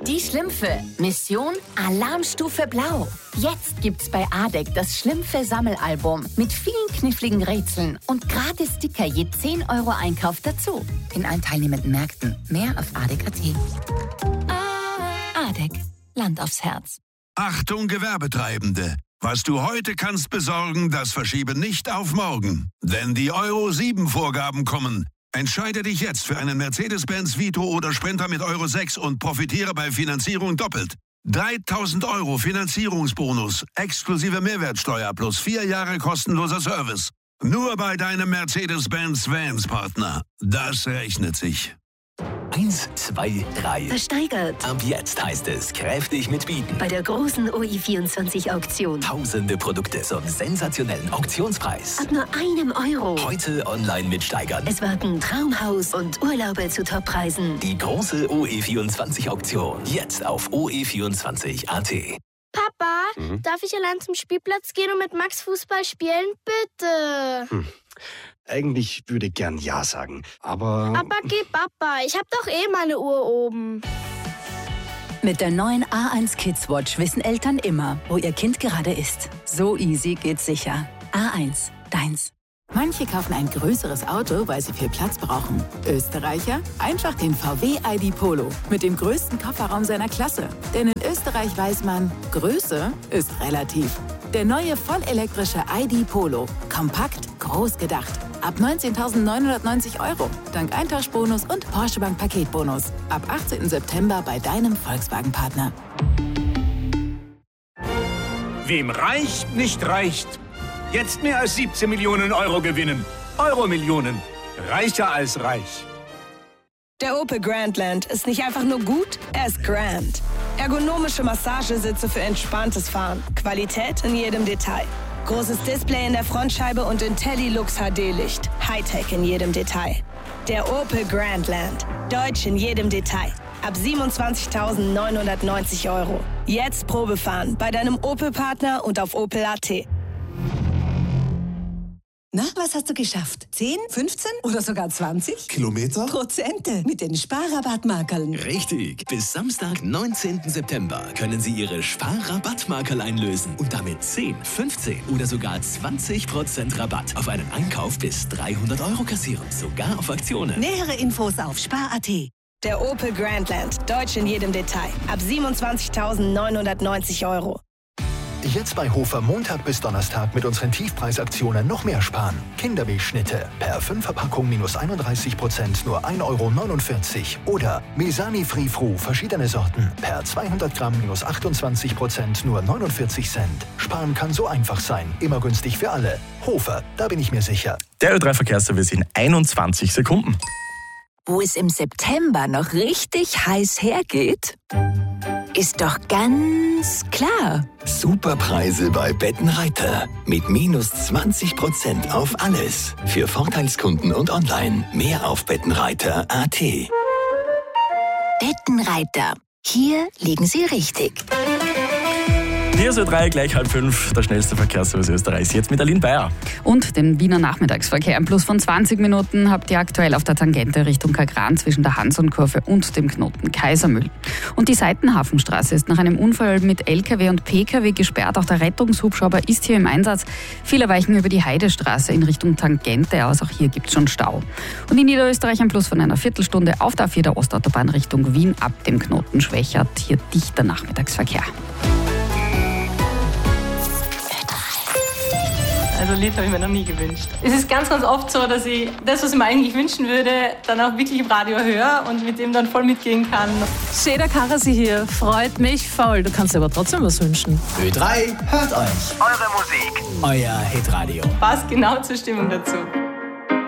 Die Schlümpfe. Mission Alarmstufe Blau. Jetzt gibt's bei ADEC das Schlümpfe-Sammelalbum mit vielen kniffligen Rätseln und gratis Sticker je 10 € Einkauf dazu. In allen teilnehmenden Märkten. Mehr auf adec.at. ADEC. Land aufs Herz. Achtung Gewerbetreibende! Was du heute kannst besorgen, das verschiebe nicht auf morgen. Denn die Euro-7-Vorgaben kommen. Entscheide dich jetzt für einen Mercedes-Benz Vito oder Sprinter mit Euro 6 und profitiere bei Finanzierung doppelt. 3.000 € Finanzierungsbonus, exklusive Mehrwertsteuer plus 4 Jahre kostenloser Service. Nur bei deinem Mercedes-Benz Vans-Partner. Das rechnet sich. 1, 2, 3. Versteigert. Ab jetzt heißt es kräftig mitbieten. Bei der großen OI24-Auktion. Tausende Produkte zum sensationellen Auktionspreis. Ab nur €1. Heute online mitsteigern. Es warten Traumhaus und Urlaube zu Toppreisen. Die große OE24-Auktion. Jetzt auf OE24.at. Papa, darf ich allein zum Spielplatz gehen und mit Max Fußball spielen? Bitte. Eigentlich würde ich gern Ja sagen, aber... Aber geh, Papa, ich hab doch eh meine Uhr oben. Mit der neuen A1 Kids Watch wissen Eltern immer, wo ihr Kind gerade ist. So easy geht's sicher. A1, deins. Manche kaufen ein größeres Auto, weil sie viel Platz brauchen. Österreicher? Einfach den VW ID Polo mit dem größten Kofferraum seiner Klasse. Denn in Österreich weiß man, Größe ist relativ. Der neue vollelektrische ID Polo. Kompakt, groß gedacht. Ab 19.990 €. Dank Eintauschbonus und Porsche Bank Paketbonus. Ab 18. September bei deinem Volkswagen-Partner. Wem reicht, nicht reicht. Jetzt mehr als 17 Millionen € gewinnen. Euro-Millionen. Reicher als reich. Der Opel Grandland ist nicht einfach nur gut, er ist grand. Ergonomische Massagesitze für entspanntes Fahren. Qualität in jedem Detail. Großes Display in der Frontscheibe und IntelliLux HD-Licht. Hightech in jedem Detail. Der Opel Grandland. Deutsch in jedem Detail. Ab 27.990 €. Jetzt Probefahren bei deinem Opel-Partner und auf opel.at. Na, was hast du geschafft? 10, 15 oder sogar 20? Kilometer? Prozente mit den Sparrabattmarkerln. Richtig. Bis Samstag, 19. September können Sie Ihre Sparrabattmarkerl einlösen und damit 10, 15 oder sogar 20% Rabatt auf einen Einkauf bis 300 € kassieren. Sogar auf Aktionen. Nähere Infos auf spar.at. Der Opel Grandland. Deutsch in jedem Detail. Ab 27.990 €. Jetzt bei Hofer Montag bis Donnerstag mit unseren Tiefpreisaktionen noch mehr sparen. Kindermilchschnitte per 5er-Packung minus 31%, nur 1,49 € Oder Mesani Free Fru, verschiedene Sorten, per 200 Gramm minus 28%, nur 49 Cent. Sparen kann so einfach sein, immer günstig für alle. Hofer, da bin ich mir sicher. Der Ö3-Verkehrsservice in 21 Sekunden. Wo es im September noch richtig heiß hergeht, ist doch ganz klar. Superpreise bei Bettenreiter. Mit minus 20% auf alles. Für Vorteilskunden und online. Mehr auf bettenreiter.at. Bettenreiter. Hier liegen Sie richtig. Hier ist Ö3, gleich 4:30, der schnellste Verkehrsservice Österreichs. Jetzt mit Aline Bayer. Und den Wiener Nachmittagsverkehr. Ein Plus von 20 Minuten habt ihr aktuell auf der Tangente Richtung Kagran zwischen der Hansonkurve und dem Knoten Kaisermühl. Und die Seitenhafenstraße ist nach einem Unfall mit LKW und PKW gesperrt. Auch der Rettungshubschrauber ist hier im Einsatz. Viele weichen über die Heidestraße in Richtung Tangente aus. Auch hier gibt es schon Stau. Und in Niederösterreich ein Plus von einer Viertelstunde auf der A4 der Ostautobahn Richtung Wien ab dem Knoten Schwächert. Hier dichter Nachmittagsverkehr. Also ein Lied habe ich mir noch nie gewünscht. Es ist ganz, ganz oft so, dass ich das, was ich mir eigentlich wünschen würde, dann auch wirklich im Radio höre und mit dem dann voll mitgehen kann. Seda Karasi hier, freut mich voll. Du kannst dir aber trotzdem was wünschen. Ö3 hört euch. Eure Musik. Euer Hitradio. Passt genau zur Stimmung dazu.